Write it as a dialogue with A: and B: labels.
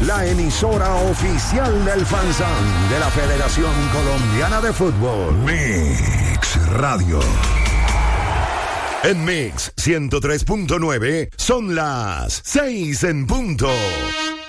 A: la emisora oficial del FanZón de la Federación Colombiana de Fútbol. Mix Radio. En Mix 103.9 son las 6 en punto.